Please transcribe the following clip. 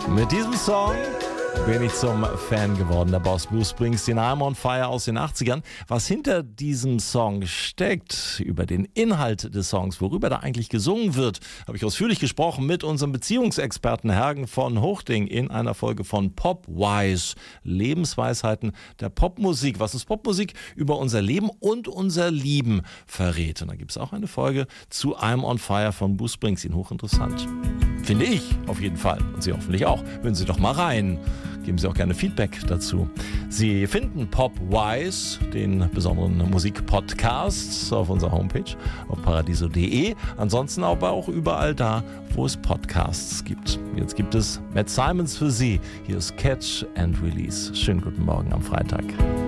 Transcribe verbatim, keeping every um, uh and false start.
Mit diesem Song bin ich zum Fan geworden, der Boss Bruce Springsteen, I'm on Fire aus den achtzigern. Was hinter diesem Song steckt, über den Inhalt des Songs, worüber da eigentlich gesungen wird, habe ich ausführlich gesprochen mit unserem Beziehungsexperten Hergen von Hochding in einer Folge von Popwise, Lebensweisheiten der Popmusik. Was uns Popmusik über unser Leben und unser Lieben verrät. Und da gibt es auch eine Folge zu I'm on Fire von Bruce Springsteen. Hochinteressant. Finde ich auf jeden Fall. Und Sie hoffentlich auch. Hören Sie doch mal rein. Geben Sie auch gerne Feedback dazu. Sie finden Popwise, den besonderen Musikpodcast, auf unserer Homepage auf paradiso punkt de. Ansonsten aber auch überall da, wo es Podcasts gibt. Jetzt gibt es Matt Simons für Sie. Hier ist Catch and Release. Schönen guten Morgen am Freitag.